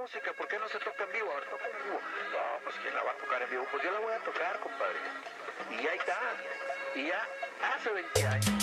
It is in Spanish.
música, ¿por qué no se toca en vivo? A ver, toca en vivo. No, pues ¿quién la va a tocar en vivo? Pues yo la voy a tocar, compadre. Y ahí está. Y ya hace 20 años.